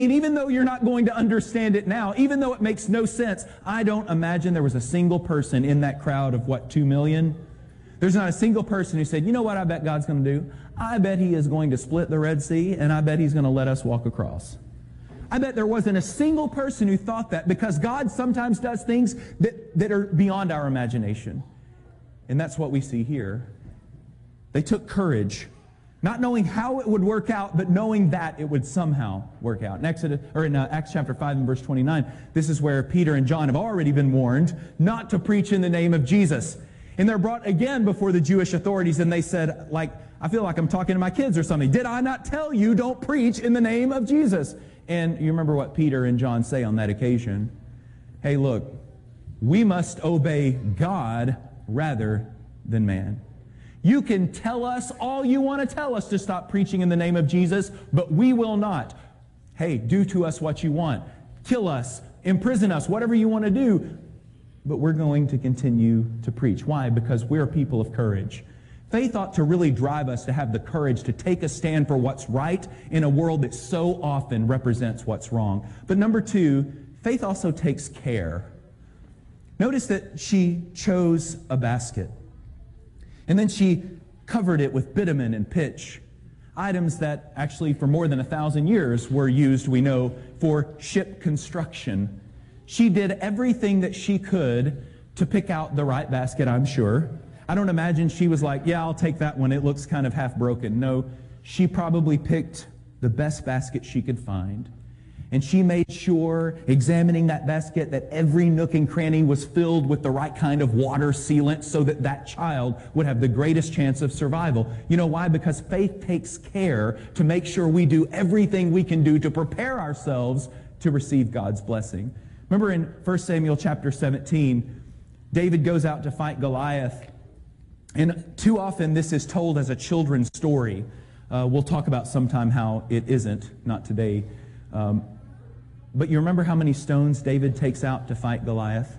even though you're not going to understand it now, even though it makes no sense, I don't imagine there was a single person in that crowd of, 2 million? There's not a single person who said, you know what I bet God's going to do? I bet He is going to split the Red Sea, and I bet He's going to let us walk across. I bet there wasn't a single person who thought that, because God sometimes does things that are beyond our imagination. And that's what we see here. They took courage, not knowing how it would work out, but knowing that it would somehow work out. In Acts chapter 5 and verse 29, this is where Peter and John have already been warned not to preach in the name of Jesus. And they're brought again before the Jewish authorities, and they said, I feel like I'm talking to my kids or something. Did I not tell you don't preach in the name of Jesus? And you remember what Peter and John say on that occasion. Hey, look, we must obey God rather than man. You can tell us all you want to tell us to stop preaching in the name of Jesus, but we will not. Hey, do to us what you want. Kill us, imprison us, whatever you want to do. But we're going to continue to preach. Why? Because we're a people of courage. Faith ought to really drive us to have the courage to take a stand for what's right in a world that so often represents what's wrong. But number two, faith also takes care. Notice that she chose a basket. And then she covered it with bitumen and pitch, items that actually for more than 1,000 years were used, we know, for ship construction. She did everything that she could to pick out the right basket, I'm sure. I don't imagine she was like, yeah, I'll take that one. It looks kind of half broken. No, she probably picked the best basket she could find. And she made sure, examining that basket, that every nook and cranny was filled with the right kind of water sealant so that that child would have the greatest chance of survival. You know why? Because faith takes care to make sure we do everything we can do to prepare ourselves to receive God's blessing. Remember in 1 Samuel chapter 17, David goes out to fight Goliath. And too often this is told as a children's story. We'll talk about sometime how it isn't, not today. But you remember how many stones David takes out to fight Goliath?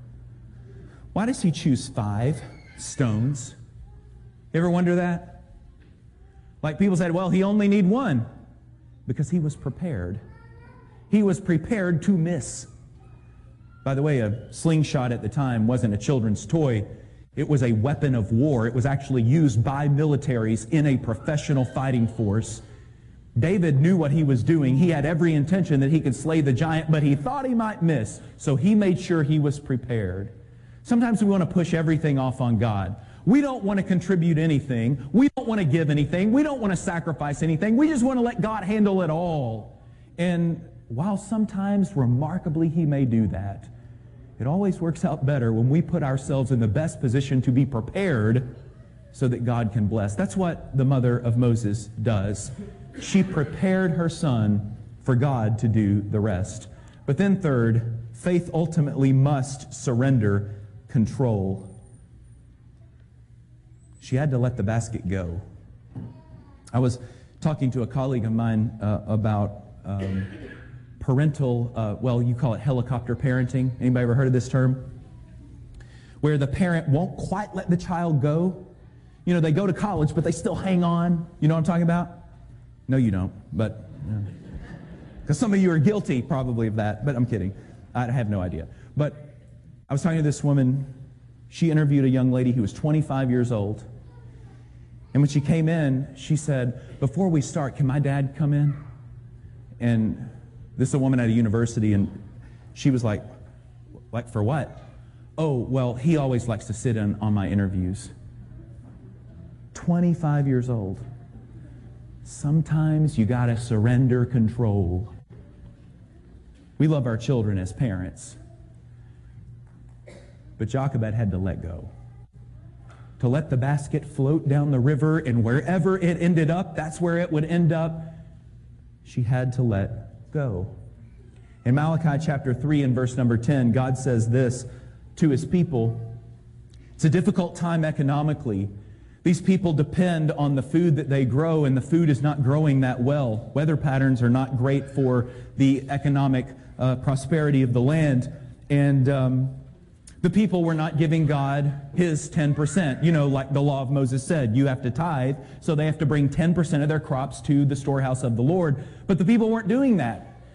Why does he choose 5 stones? You ever wonder that? Like people said, well, he only need 1. Because he was prepared. He was prepared to miss. By the way, a slingshot at the time wasn't a children's toy. It was a weapon of war. It was actually used by militaries in a professional fighting force. David knew what he was doing. He had every intention that he could slay the giant, but he thought he might miss, so he made sure he was prepared. Sometimes we want to push everything off on God. We don't want to contribute anything. We don't want to give anything. We don't want to sacrifice anything. We just want to let God handle it all. And while sometimes, remarkably, He may do that, it always works out better when we put ourselves in the best position to be prepared so that God can bless. That's what the mother of Moses does. She prepared her son for God to do the rest. But then third, faith ultimately must surrender control. She had to let the basket go. I was talking to a colleague of mine about parental, you call it helicopter parenting. Anybody ever heard of this term? Where the parent won't quite let the child go. You know, they go to college, but they still hang on. You know what I'm talking about? No, you don't, but because some of you are guilty probably of that, but I'm kidding. I have no idea. But I was talking to this woman. She interviewed a young lady who was 25 years old. And when she came in, she said, before we start, can my dad come in? And this is a woman at a university, and she was like for what? Oh, well, he always likes to sit in on my interviews. 25 years old. Sometimes you got to surrender control. We love our children as parents. But Jochebed had to let go. To let the basket float down the river, and wherever it ended up, that's where it would end up. She had to let go. In Malachi chapter 3 and verse number 10, God says this to His people. It's a difficult time economically. These people depend on the food that they grow, and the food is not growing that well. Weather patterns are not great for the economic prosperity of the land. And the people were not giving God His 10%. You know, like the law of Moses said, you have to tithe, so they have to bring 10% of their crops to the storehouse of the Lord. But the people weren't doing that.